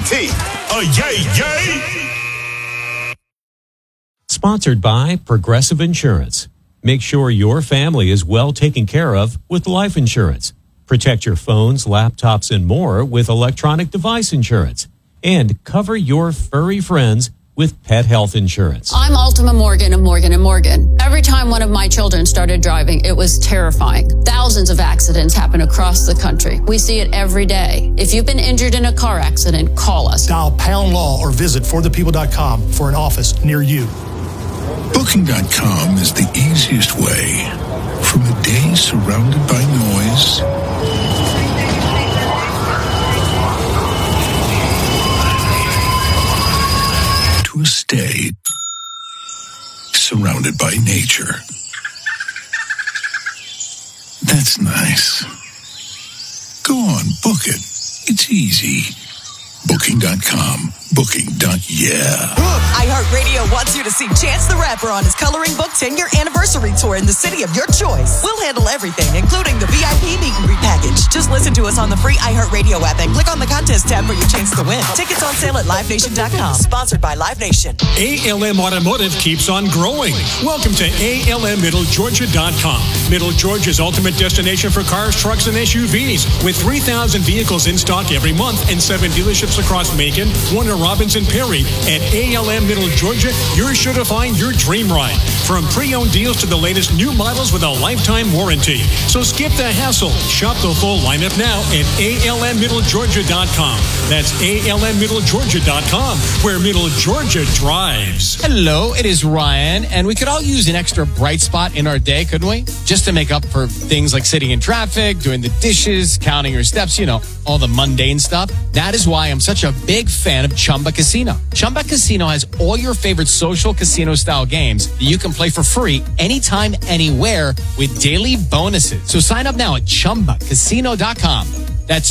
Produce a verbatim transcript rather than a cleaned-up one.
T. Oh, yay, yay! Sponsored by Progressive Insurance. Make sure your family is well taken care of with life insurance. Protect your phones, laptops, and more with electronic device insurance. And cover your furry friends with pet health insurance. I'm Ultima Morgan of Morgan and Morgan. Every time one of my children started driving, it was terrifying. Thousands of accidents happen across the country. We see it every day. If you've been injured in a car accident, call us. Dial pound law or visit for the people dot com for an office near you. Booking dot com is the easiest way from a day surrounded by noise to a stay surrounded by nature. That's nice. Go on, book it. It's easy. Booking dot com. Booking. Yeah. iHeartRadio wants you to see Chance the Rapper on his Coloring Book ten-year anniversary tour in the city of your choice. We'll handle everything, including the V I P meet and greet package. Just listen to us on the free iHeartRadio app and click on the contest tab for your chance to win. Tickets on sale at live nation dot com. Sponsored by Live Nation. A L M Automotive keeps on growing. Welcome to A L M Middle Georgia dot com. Middle Georgia's ultimate destination for cars, trucks, and S U Vs. With three thousand vehicles in stock every month and seven dealerships across Macon, Warner Robinson, Perry. At A L M Middle Georgia, you're sure to find your dream ride. From pre-owned deals to the latest new models with a lifetime warranty. So skip the hassle. Shop the full lineup now at A L M Middle Georgia dot com. That's A L M Middle Georgia dot com, where Middle Georgia drives. Hello, it is Ryan, and we could all use an extra bright spot in our day, couldn't we? Just to make up for things like sitting in traffic, doing the dishes, counting your steps, you know, all the mundane stuff. That is why I'm such a big fan of Chumba Casino. Chumba Casino has all your favorite social casino-style games that you can play for free anytime, anywhere with daily bonuses. So sign up now at Chumba Casino dot com.